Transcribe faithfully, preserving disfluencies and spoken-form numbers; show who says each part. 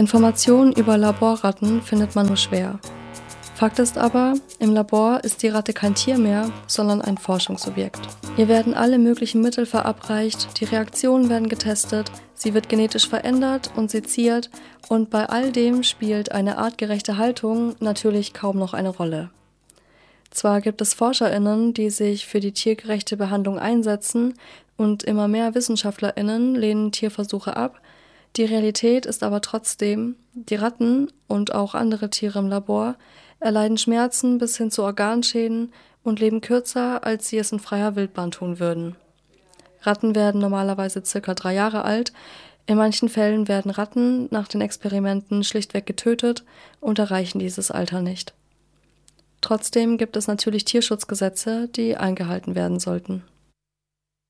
Speaker 1: Informationen über Laborratten findet man nur schwer. Fakt ist aber, im Labor ist die Ratte kein Tier mehr, sondern ein Forschungsobjekt. Ihr werden alle möglichen Mittel verabreicht, die Reaktionen werden getestet, sie wird genetisch verändert und seziert und bei all dem spielt eine artgerechte Haltung natürlich kaum noch eine Rolle. Zwar gibt es ForscherInnen, die sich für die tiergerechte Behandlung einsetzen und immer mehr WissenschaftlerInnen lehnen Tierversuche ab, die Realität ist aber trotzdem, die Ratten und auch andere Tiere im Labor erleiden Schmerzen bis hin zu Organschäden und leben kürzer, als sie es in freier Wildbahn tun würden. Ratten werden normalerweise circa drei Jahre alt, in manchen Fällen werden Ratten nach den Experimenten schlichtweg getötet und erreichen dieses Alter nicht. Trotzdem gibt es natürlich Tierschutzgesetze, die eingehalten werden sollten.